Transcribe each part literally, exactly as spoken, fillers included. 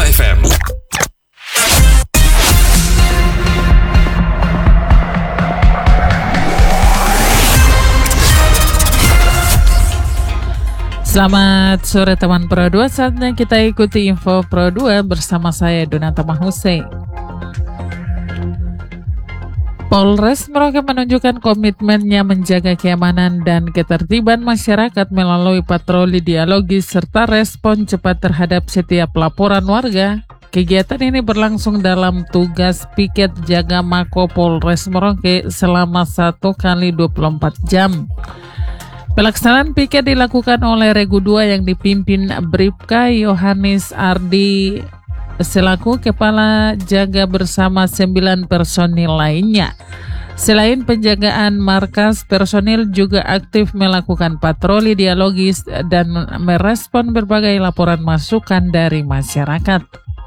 F M. Selamat sore teman Pro dua, saatnya kita ikuti info Pro dua bersama saya Donata Mahuse. Polres Merauke menunjukkan komitmennya menjaga keamanan dan ketertiban masyarakat melalui patroli dialogis serta respon cepat terhadap setiap laporan warga. Kegiatan ini berlangsung dalam tugas piket jaga Mako Polres Merauke selama satu kali dua puluh empat jam. Pelaksanaan piket dilakukan oleh Regu dua yang dipimpin Bribka Yohanes Ardi selaku kepala jaga bersama sembilan personil lainnya. Selain penjagaan markas, personil juga aktif melakukan patroli dialogis dan merespon berbagai laporan masukan dari masyarakat.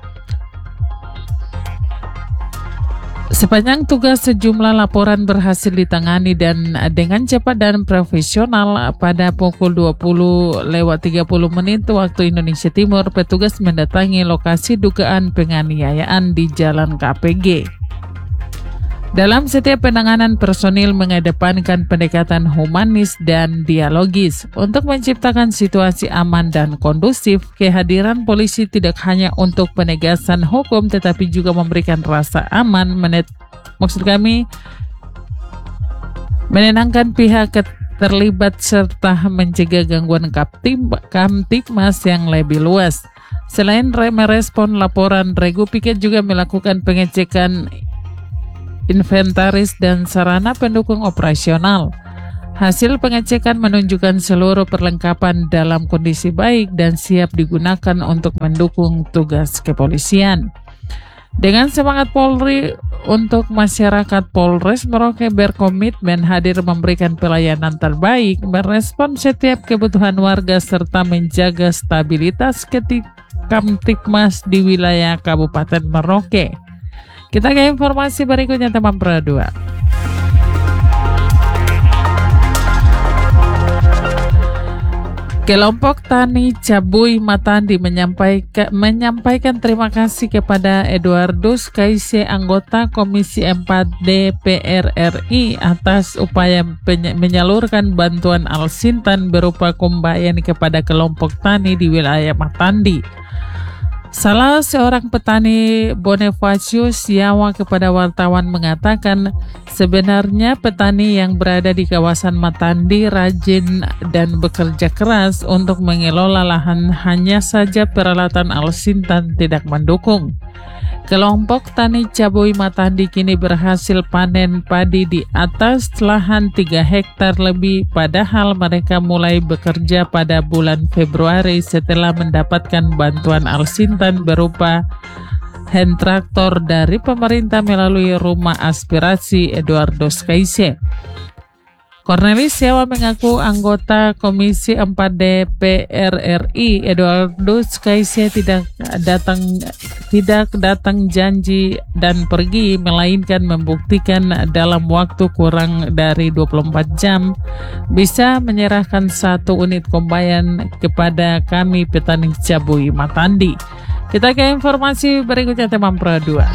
Sepanjang tugas, sejumlah laporan berhasil ditangani dan dengan cepat dan profesional. Pada pukul dua puluh lewat tiga puluh menit waktu Indonesia Timur, petugas mendatangi lokasi dugaan penganiayaan di Jalan K P G. Dalam setiap penanganan, personil mengedepankan pendekatan humanis dan dialogis untuk menciptakan situasi aman dan kondusif. Kehadiran polisi tidak hanya untuk penegasan hukum, tetapi juga memberikan rasa aman, menet, maksud kami menenangkan pihak terlibat serta mencegah gangguan Kamtibmas yang lebih luas. Selain merespon laporan, Regu Piket juga melakukan pengecekan inventaris dan sarana pendukung operasional. Hasil pengecekan menunjukkan seluruh perlengkapan dalam kondisi baik dan siap digunakan untuk mendukung tugas kepolisian. Dengan semangat Polri untuk masyarakat, Polres Merauke berkomitmen hadir memberikan pelayanan terbaik, merespon setiap kebutuhan warga serta menjaga stabilitas Kamtibmas di wilayah Kabupaten Merauke. Kita ke informasi berikutnya teman Pro dua. Kelompok Tani Cabui Matandi menyampaikan, menyampaikan terima kasih kepada Eduardus Kaise, anggota Komisi empat D P R R I atas upaya peny- menyalurkan bantuan Alsintan berupa kumbayan kepada kelompok tani di wilayah Matandi. Salah seorang petani, Bonifacius Yawa, kepada wartawan mengatakan sebenarnya petani yang berada di kawasan Matandi rajin dan bekerja keras untuk mengelola lahan, hanya saja peralatan Alsintan tidak mendukung. Kelompok Tani Cabui Matandi kini berhasil panen padi di atas lahan tiga hektar lebih, padahal mereka mulai bekerja pada bulan Februari setelah mendapatkan bantuan Alsintan berupa hand traktor dari pemerintah melalui Rumah Aspirasi Eduardus Kaise. Cornelis Yawa mengaku anggota Komisi empat D P R R I Eduardus Kaise tidak datang tidak datang janji dan pergi, melainkan membuktikan dalam waktu kurang dari dua puluh empat jam bisa menyerahkan satu unit kombayan kepada kami petani Cabui Matandi. Kita ke informasi berikutnya teman Pro dua.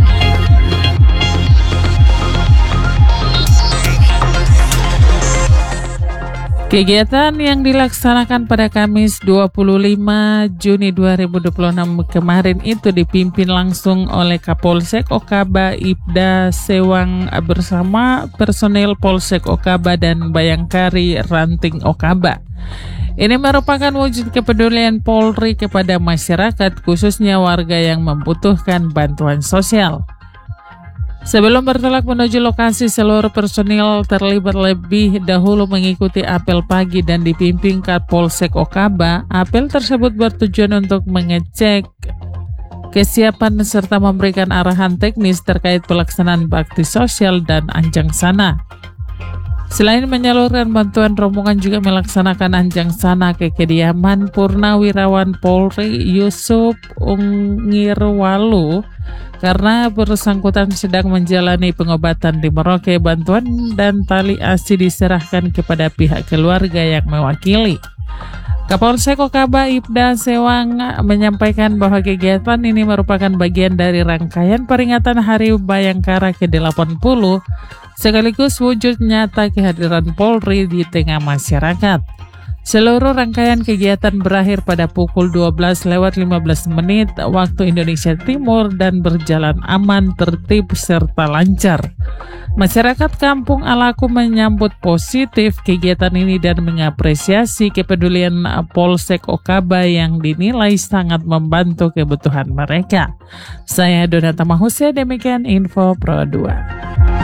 Kegiatan yang dilaksanakan pada Kamis dua puluh lima Juni dua ribu dua puluh enam kemarin itu dipimpin langsung oleh Kapolsek Okaba Ibda Sewang bersama personil Polsek Okaba dan Bayangkari Ranting Okaba. Ini merupakan wujud kepedulian Polri kepada masyarakat, khususnya warga yang membutuhkan bantuan sosial. Sebelum bertolak menuju lokasi, seluruh personil terlibat lebih dahulu mengikuti apel pagi dan dipimpin Kapolsek Okaba. Apel tersebut bertujuan untuk mengecek kesiapan serta memberikan arahan teknis terkait pelaksanaan bakti sosial dan anjang sana. Selain menyalurkan bantuan, rombongan juga melaksanakan anjang sana ke kediaman Purnawirawan Polri Yusuf Ungirwalu karena bersangkutan sedang menjalani pengobatan di Merauke. Bantuan dan tali asi diserahkan kepada pihak keluarga yang mewakili. Kapolsek Okaba Ibda Sewang menyampaikan bahwa kegiatan ini merupakan bagian dari rangkaian peringatan Hari Bayangkara ke delapan puluh sekaligus wujud nyata kehadiran Polri di tengah masyarakat. Seluruh rangkaian kegiatan berakhir pada pukul dua belas lewat lima belas menit waktu Indonesia Timur dan berjalan aman, tertib, serta lancar. Masyarakat Kampung Alaku menyambut positif kegiatan ini dan mengapresiasi kepedulian Polsek Okaba yang dinilai sangat membantu kebutuhan mereka. Saya Donata Mahusya, demikian info Pro dua.